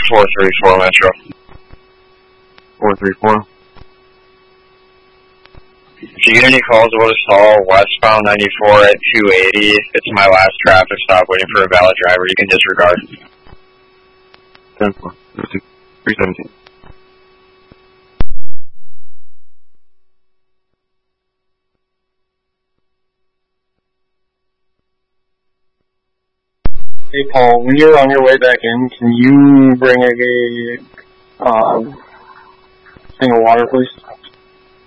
434 Metro. 434. If you get any calls about a stall westbound 94 at 280, it's my last traffic stop waiting for a valid driver. You can disregard. 10-4. 317. Hey Paul, when you're on your way back in, can you bring a thing of water, please?